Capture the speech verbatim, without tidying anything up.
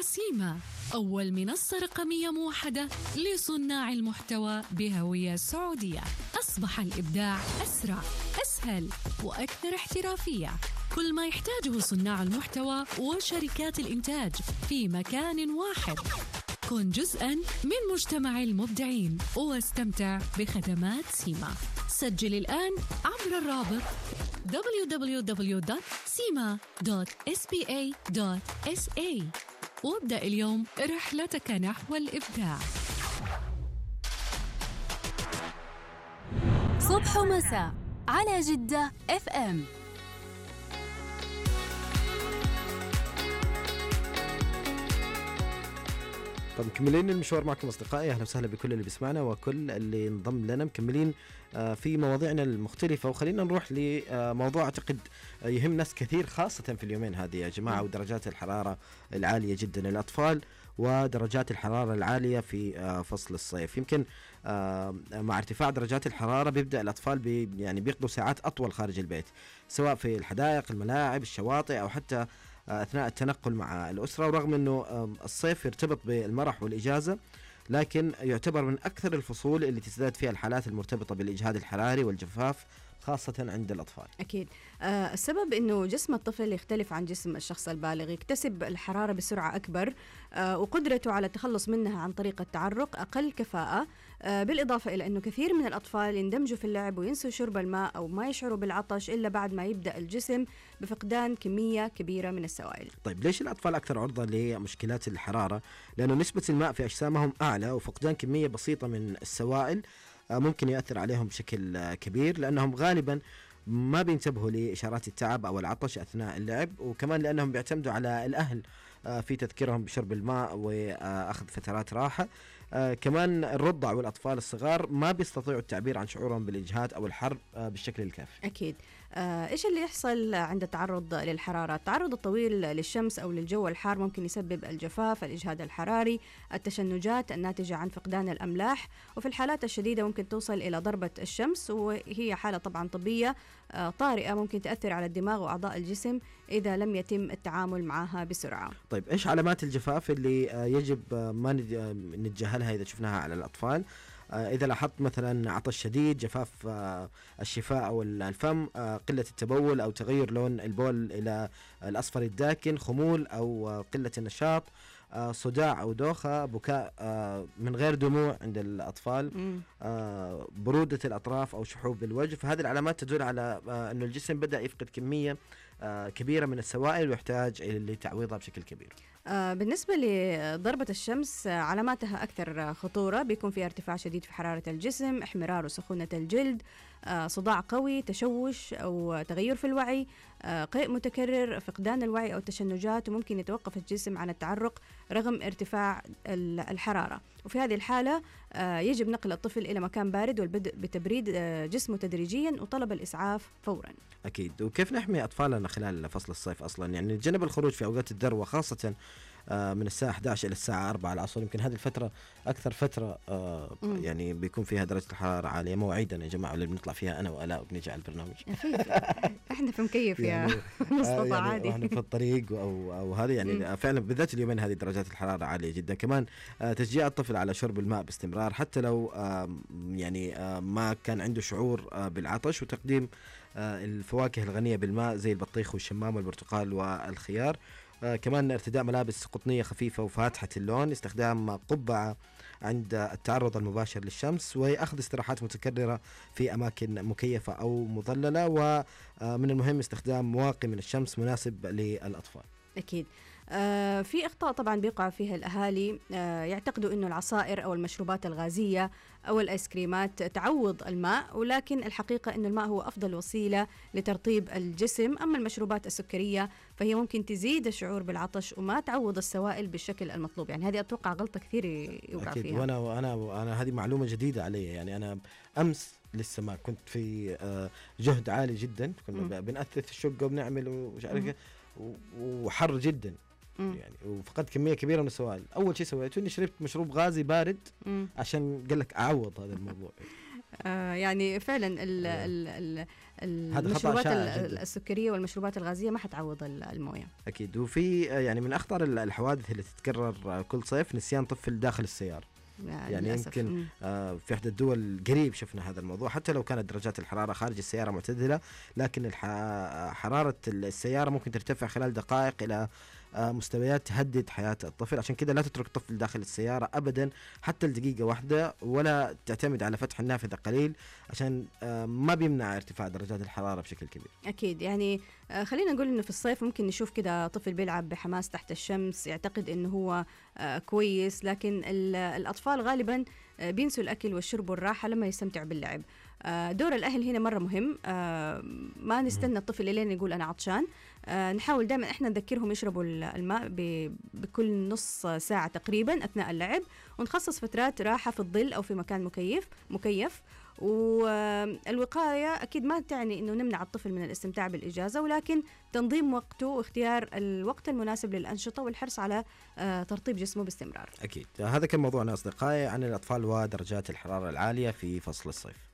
سيما، أول منصة رقمية موحدة لصناع المحتوى بهوية سعودية. أصبح الإبداع أسرع، أسهل وأكثر احترافية. كل ما يحتاجه صناع المحتوى وشركات الإنتاج في مكان واحد. كن جزءاً من مجتمع المبدعين واستمتع بخدمات سيما. سجل الآن عبر الرابط دبليو دبليو دبليو دوت سيما دوت إس بي إيه دوت إس إيه وابدأ اليوم رحلتك نحو الإبداع. صبح ومساء على جدة إف إم. طب مكملين المشوار معكم أصدقائي، أهلا وسهلا بكل اللي بيسمعنا وكل اللي انضم لنا. مكملين في مواضيعنا المختلفة، وخلينا نروح لموضوع أعتقد يهم ناس كثير خاصة في اليومين هذه يا جماعة، ودرجات الحرارة العالية جدا للأطفال ودرجات الحرارة العالية في فصل الصيف. يمكن مع ارتفاع درجات الحرارة بيبدأ الأطفال بي يعني بيقضوا ساعات أطول خارج البيت، سواء في الحدائق، الملاعب، الشواطئ، أو حتى أثناء التنقل مع الأسرة. ورغم أنه الصيف يرتبط بالمرح والإجازة، لكن يعتبر من أكثر الفصول اللي تزداد فيها الحالات المرتبطة بالإجهاد الحراري والجفاف، خاصة عند الأطفال. أكيد. آه السبب أنه جسم الطفل يختلف عن جسم الشخص البالغ، يكتسب الحرارة بسرعة أكبر، آه وقدرته على التخلص منها عن طريق التعرق أقل كفاءة، آه بالإضافة إلى أنه كثير من الأطفال يندمجوا في اللعب وينسوا شرب الماء أو ما يشعروا بالعطش إلا بعد ما يبدأ الجسم بفقدان كمية كبيرة من السوائل. طيب ليش الأطفال أكثر عرضة لمشكلات الحرارة؟ لأنه نسبة الماء في أجسامهم أعلى، وفقدان كمية بسيطة من السوائل ممكن يؤثر عليهم بشكل كبير، لأنهم غالبا ما بينتبهوا لإشارات التعب أو العطش أثناء اللعب، وكمان لأنهم بيعتمدوا على الأهل في تذكيرهم بشرب الماء وأخذ فترات راحة. كمان الرضع والأطفال الصغار ما بيستطيعوا التعبير عن شعورهم بالإجهاد أو الحر بالشكل الكافي. أكيد. آه، إيش اللي يحصل عند التعرض للحرارة؟ التعرض الطويل للشمس أو للجو الحار ممكن يسبب الجفاف، الإجهاد الحراري، التشنجات الناتجة عن فقدان الأملاح، وفي الحالات الشديدة ممكن توصل إلى ضربة الشمس، وهي حالة طبعا طبية آه، طارئة ممكن تأثر على الدماغ وأعضاء الجسم إذا لم يتم التعامل معها بسرعة. طيب إيش علامات الجفاف اللي آه، يجب آه، ما نتجاهلها إذا شفناها على الأطفال؟ إذا لاحظت مثلا عطش شديد، جفاف الشفاء أو الفم، قلة التبول أو تغير لون البول إلى الأصفر الداكن، خمول أو قلة النشاط، صداع أو دوخة، بكاء من غير دموع عند الأطفال، برودة الأطراف أو شحوب الوجه، فهذه العلامات تدل على أن الجسم بدأ يفقد كمية كبيرة من السوائل ويحتاج لتعويضها بشكل كبير. آه بالنسبة لضربة الشمس، آه علاماتها أكثر خطورة، بيكون فيها ارتفاع شديد في حرارة الجسم، احمرار وسخونة الجلد، آه صداع قوي، تشوش أو تغير في الوعي، آه قيء متكرر، فقدان الوعي أو التشنجات، وممكن يتوقف الجسم عن التعرق رغم ارتفاع الحرارة. وفي هذه الحالة آه يجب نقل الطفل إلى مكان بارد والبدء بتبريد آه جسمه تدريجيا وطلب الإسعاف فورا. أكيد. وكيف نحمي أطفالنا خلال فصل الصيف أصلا؟ يعني نتجنب الخروج في أوقات الذروة، خاصة من الساعة إحدى عشر إلى الساعة أربعة العصر. يمكن هذه الفترة أكثر فترة آه يعني بيكون فيها درجة الحرارة عالية. مواعيدنا يا جماعة اللي بنطلع فيها أنا وآلاء وبنيجي على البرنامج إحنا في مكيف يا يعني مصطفى يعني عادي، وإحنا في الطريق أو أو هذه يعني مم. فعلا بالذات اليومين هذه درجات الحرارة عالية جدا. كمان آه تشجيع الطفل على شرب الماء باستمرار حتى لو آه يعني آه ما كان عنده شعور آه بالعطش، وتقديم آه الفواكه الغنية بالماء زي البطيخ والشمام والبرتقال والخيار. آه كمان ارتداء ملابس قطنية خفيفة وفاتحة اللون، استخدام قبعة عند التعرض المباشر للشمس، وأخذ استراحات متكررة في أماكن مكيفة أو مظللة، ومن المهم استخدام واقي من الشمس مناسب للأطفال. أكيد. آه في أخطاء طبعا بيقع فيها الأهالي، آه يعتقدوا أنه العصائر أو المشروبات الغازية أو الآيس كريمات تعوض الماء، ولكن الحقيقة أن الماء هو أفضل وسيلة لترطيب الجسم. أما المشروبات السكرية فهي ممكن تزيد الشعور بالعطش وما تعوض السوائل بالشكل المطلوب. يعني هذه أتوقع غلطة كثير يوقع أكيد. فيها. وأنا وأنا وأنا هذه معلومة جديدة علي. يعني أنا أمس لسه ما كنت في جهد عالي جدا، كنا بنأثث الشقة وبنعمل ومش عارف وحر جدا مم. يعني وفقدت كمية كبيرة من السوائل. أول شيء سويته إني شربت مشروب غازي بارد مم. عشان قال لك أعوض هذا الموضوع. آه يعني فعلا ال ال ال هذا خطأ المشروبات شائع ال- جداً. السكريه والمشروبات الغازيه ما حتعوض ال- المويه. اكيد. وفي آه، يعني من اخطر ال- الحوادث اللي تتكرر آه، كل صيف نسيان طفل داخل السياره. يعني للأسف. يمكن مم. آه، في احدى الدول قريب شفنا هذا الموضوع، حتى لو كانت درجات الحراره خارج السياره معتدله، لكن الح- حراره السياره ممكن ترتفع خلال دقائق الى آه، مستويات تهدد حياه الطفل. عشان كذا لا تترك طفل داخل السياره ابدا حتى لدقيقه واحده، ولا تعتمد على فتح النافذه قليل، عشان آه، ما بيمنع ارتفاع درجات الحراره بشكل كبير. أكيد يعني آه، خلينا نقول إنه في الصيف ممكن نشوف كده طفل بيلعب بحماس تحت الشمس، يعتقد إنه هو آه، كويس، لكن ال- الأطفال غالبا آه، بينسوا الأكل والشرب والراحة لما يستمتعوا باللعب. آه، دور الأهل هنا مرة مهم. آه، ما نستنى الطفل لين يقول أنا عطشان. آه، نحاول دائما إحنا نذكرهم يشربوا ال- الماء ب- بكل نص ساعة تقريبا أثناء اللعب، ونخصص فترات راحة في الظل أو في مكان مكيف مكيف. والوقاية أكيد ما تعني أنه نمنع الطفل من الاستمتاع بالإجازة، ولكن تنظيم وقته واختيار الوقت المناسب للأنشطة والحرص على آه، ترطيب جسمه باستمرار. اكيد. هذا كان موضوعنا اصدقائي عن الاطفال ودرجات الحراره العاليه في فصل الصيف.